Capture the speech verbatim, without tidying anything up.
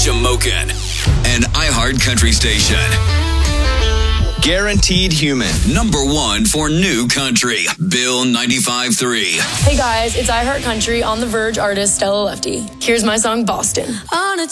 Shamokin, an iHeart Country station. Guaranteed Human. Number one for new country. Bill ninety-five point three. Hey guys, it's iHeart Country on the Verge artist Stella Lefty. Here's my song Boston. On a